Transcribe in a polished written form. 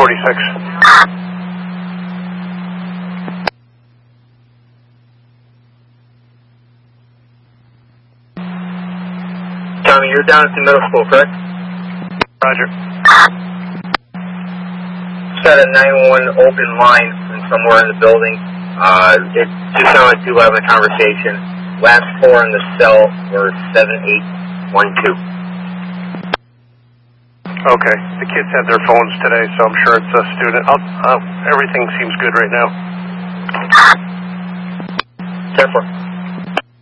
46. Tommy, you're down at the middle school, correct? Roger. Just got a 911 open line from somewhere in the building. It just sounded like you were having a conversation. Last four in the cell were 7812. Okay. The kids had their phones today, so I'm sure it's a student. Everything seems good right now. 10-4.